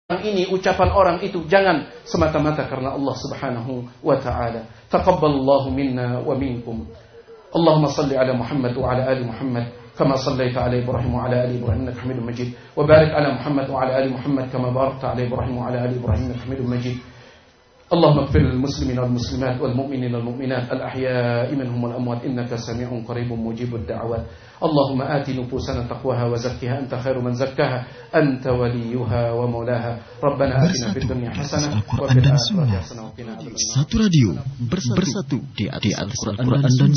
ini, ucapan orang itu jangan semata-mata karena Allah Subhanahu wa taala. Taqabbalallahu minna wa minkum. Allahumma salli ala Muhammad wa ala ali Muhammad kama sallaita ala Ibrahim wa ala ali Ibrahim innaka Hamidum Majid. Wa barik ala Muhammad wa ala ali Muhammad kama barakta ala Ibrahim wa ala ali Ibrahim innaka Hamidum Majid. اللهم اغفر للمسلمين والمسلمات والمؤمنين والمؤمنات الأحياء منهم والأموات إنك سميع قريب مجيب الدعوات. اللهم آت نفوسنا تقواها وزكها أنت خير من زكاها أنت وليها ومولاها. ربنا آتنا في الدنيا حسنة وفي الآخرة حسنة وقنا عذاب النار. Satu radio bersatu di atas Al-Quran dan